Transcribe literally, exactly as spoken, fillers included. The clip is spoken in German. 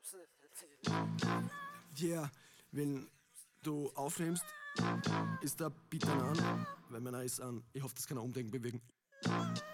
Yeah, wenn du aufnimmst, ist der Beat dann an, weil meiner ist an. Ich hoffe, das kann er Umdenken bewegen.